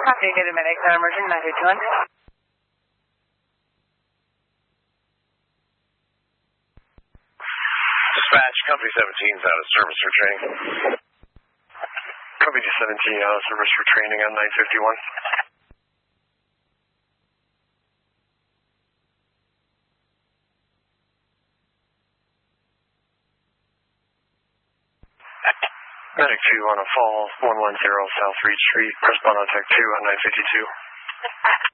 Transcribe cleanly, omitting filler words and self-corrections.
Copy, get a medic, emerging 951. Dispatch, Company 17's out of service for training. Company 17 out of service for training on 951. Medic 2 on a fall 110 South Reed Street, correspond on Tech 2 on 952.